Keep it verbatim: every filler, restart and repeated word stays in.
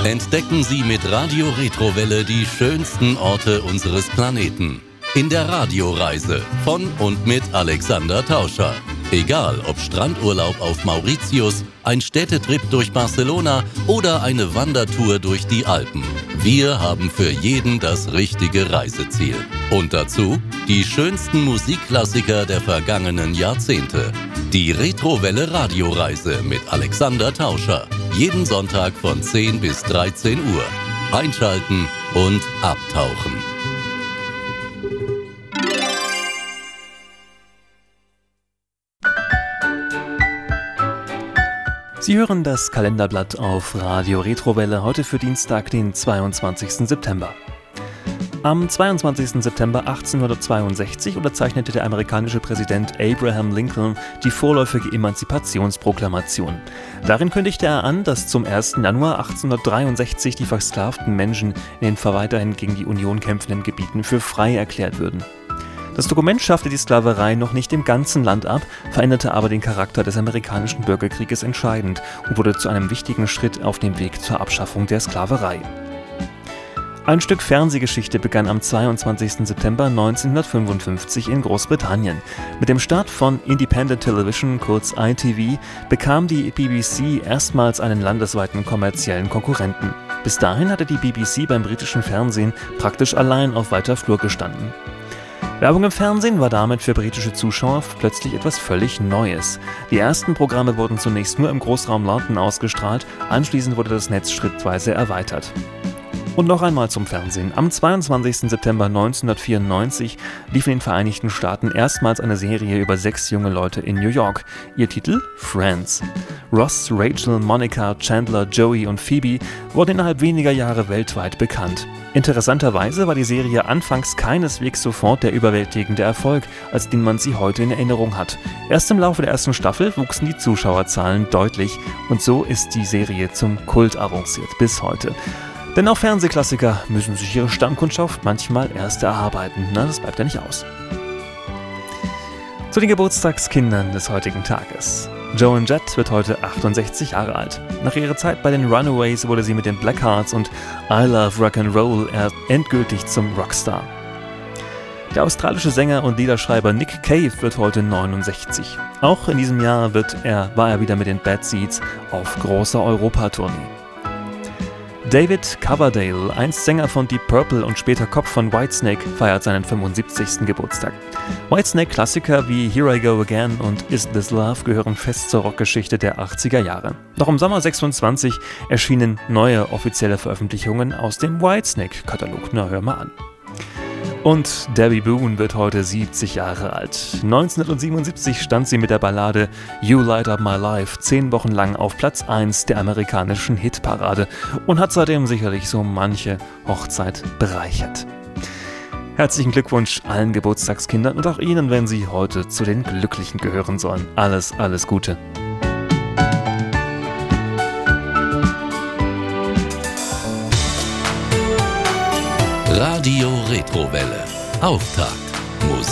Entdecken Sie mit Radio Retrowelle die schönsten Orte unseres Planeten. In der Radioreise von und mit Alexander Tauscher. Egal ob Strandurlaub auf Mauritius, ein Städtetrip durch Barcelona oder eine Wandertour durch die Alpen. Wir haben für jeden das richtige Reiseziel. Und dazu die schönsten Musikklassiker der vergangenen Jahrzehnte. Die Retrowelle Radioreise mit Alexander Tauscher. Jeden Sonntag von zehn bis dreizehn Uhr. Einschalten und abtauchen. Sie hören das Kalenderblatt auf Radio Retrowelle, heute für Dienstag, den zweiundzwanzigsten September. Am zweiundzwanzigsten September achtzehnhundertzweiundsechzig unterzeichnete der amerikanische Präsident Abraham Lincoln die vorläufige Emanzipationsproklamation. Darin kündigte er an, dass zum ersten Januar achtzehnhundertdreiundsechzig die versklavten Menschen in den weiterhin gegen die Union kämpfenden Gebieten für frei erklärt würden. Das Dokument schaffte die Sklaverei noch nicht im ganzen Land ab, veränderte aber den Charakter des amerikanischen Bürgerkrieges entscheidend und wurde zu einem wichtigen Schritt auf dem Weg zur Abschaffung der Sklaverei. Ein Stück Fernsehgeschichte begann am zweiundzwanzigsten September neunzehnhundertfünfundfünfzig in Großbritannien. Mit dem Start von Independent Television, kurz I T V, bekam die B B C erstmals einen landesweiten kommerziellen Konkurrenten. Bis dahin hatte die B B C beim britischen Fernsehen praktisch allein auf weiter Flur gestanden. Werbung im Fernsehen war damit für britische Zuschauer plötzlich etwas völlig Neues. Die ersten Programme wurden zunächst nur im Großraum London ausgestrahlt, anschließend wurde das Netz schrittweise erweitert. Und noch einmal zum Fernsehen. Am zweiundzwanzigsten September neunzehnhundertvierundneunzig lief in den Vereinigten Staaten erstmals eine Serie über sechs junge Leute in New York. Ihr Titel? Friends. Ross, Rachel, Monica, Chandler, Joey und Phoebe wurden innerhalb weniger Jahre weltweit bekannt. Interessanterweise war die Serie anfangs keineswegs sofort der überwältigende Erfolg, als den man sie heute in Erinnerung hat. Erst im Laufe der ersten Staffel wuchsen die Zuschauerzahlen deutlich und so ist die Serie zum Kult avanciert bis heute. Denn auch Fernsehklassiker müssen sich ihre Stammkundschaft manchmal erst erarbeiten. Na, das bleibt ja nicht aus. Zu den Geburtstagskindern des heutigen Tages. Joan Jett wird heute achtundsechzig Jahre alt. Nach ihrer Zeit bei den Runaways wurde sie mit den Blackhearts und I Love Rock'n'Roll endgültig zum Rockstar. Der australische Sänger und Liederschreiber Nick Cave wird heute neunundsechzig. Auch in diesem Jahr wird er, war er wieder mit den Bad Seeds auf großer Europatournee. David Coverdale, einst Sänger von Deep Purple und später Kopf von Whitesnake, feiert seinen fünfundsiebzigsten Geburtstag. Whitesnake-Klassiker wie Here I Go Again und Isn't This Love gehören fest zur Rockgeschichte der achtziger Jahre. Noch im Sommer sechsundzwanzig erschienen neue offizielle Veröffentlichungen aus dem Whitesnake-Katalog. Na, hör mal an. Und Debbie Boone wird heute siebzig Jahre alt. neunzehnhundertsiebenundsiebzig stand sie mit der Ballade You Light Up My Life zehn Wochen lang auf Platz eins der amerikanischen Hitparade und hat seitdem sicherlich so manche Hochzeit bereichert. Herzlichen Glückwunsch allen Geburtstagskindern und auch Ihnen, wenn Sie heute zu den Glücklichen gehören sollen. Alles, alles Gute. Radio Retrowelle. Auftakt.